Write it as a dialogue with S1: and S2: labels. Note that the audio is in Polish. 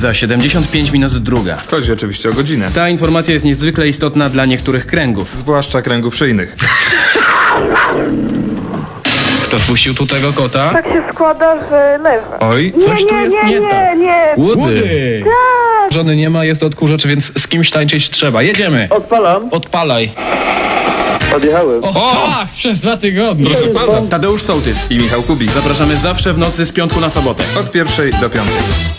S1: Za 75 minut druga.
S2: Chodzi oczywiście o godzinę.
S1: Ta informacja jest niezwykle istotna dla niektórych kręgów.
S2: Zwłaszcza kręgów szyjnych.
S3: Kto wpuścił tu tego kota?
S4: Tak się składa, że leży.
S3: Oj, coś tu jest nie tak.
S4: nie.
S3: Łudy! Żony nie ma, jest odkurzacz, więc z kimś tańczyć trzeba. Jedziemy!
S5: Odpalam.
S3: Odpalaj.
S5: Odjechałem.
S3: O, tak, przez 2 tygodnie.
S2: Proszę pana.
S1: Tadeusz Sołtys.
S2: I Michał Kubik.
S1: Zapraszamy zawsze w nocy z piątku na sobotę.
S2: Od 1 do 5.